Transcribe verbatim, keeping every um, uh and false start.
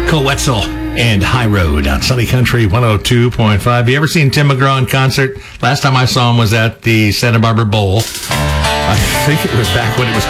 Cole Wetzel and High Road on Sunny Country one oh two point five. You ever seen Tim McGraw in concert? Last time I saw him was at the Santa Barbara Bowl. I think it was back when it was